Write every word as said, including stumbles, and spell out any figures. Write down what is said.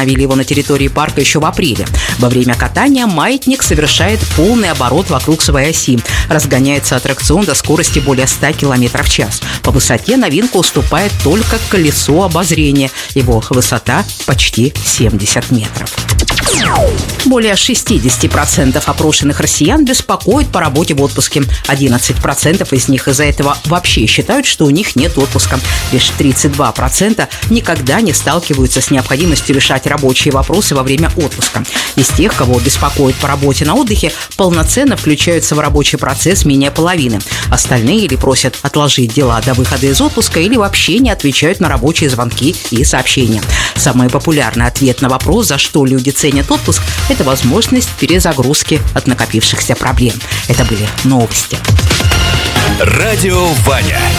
установили его на территории парка еще в апреле. Во время катания маятник совершает полный оборот вокруг своей оси. Разгоняется аттракцион до скорости более ста километров в час. По высоте новинка уступает только колесо обозрения. Его высота почти семьдесят метров. Более шестьдесят процентов опрошенных россиян беспокоит по работе в отпуске. одиннадцать процентов из них из-за этого вообще считают, что у них нет отпуска. Лишь тридцать два процента никогда не сталкиваются с необходимостью решать рабочие вопросы во время отпуска. Из тех, кого беспокоит по работе на отдыхе, полноценно включаются в рабочий процесс менее половины. Остальные или просят отложить дела до выхода из отпуска, или вообще не отвечают на рабочие звонки и сообщения. Самый популярный ответ на вопрос, за что люди ценят отпуск, это возможность перезагрузки от накопившихся проблем. Это были новости. Радио Ваня.